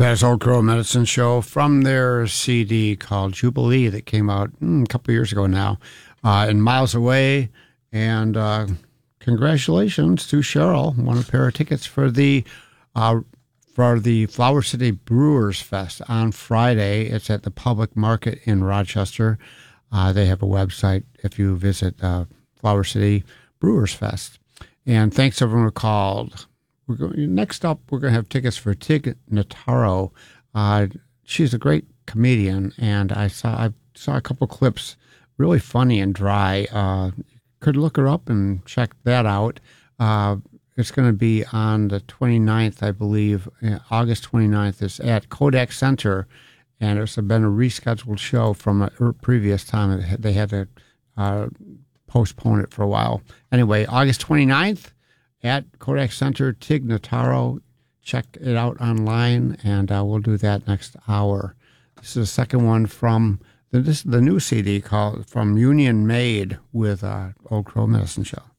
That's Old Crow Medicine Show from their CD called Jubilee that came out a couple years ago now, and Miles Away. And congratulations to Cheryl, won a pair of tickets for the Flower City Brewers Fest on Friday. It's at the Public Market in Rochester. They have a website if you visit Flower City Brewers Fest. And thanks everyone who called. Next up, we're going to have tickets for Tig Notaro. She's a great comedian, and I saw a couple clips, really funny and dry. Could look her up and check that out. It's going to be on the 29th, I believe. August 29th is at Kodak Center, and it's been a rescheduled show from a previous time. They had to postpone it for a while. Anyway, August 29th. At Kodak Center, Tig Notaro. Check it out online, and we'll do that next hour. This is the second one from the new CD called From Union Made with Old Crow Medicine Show.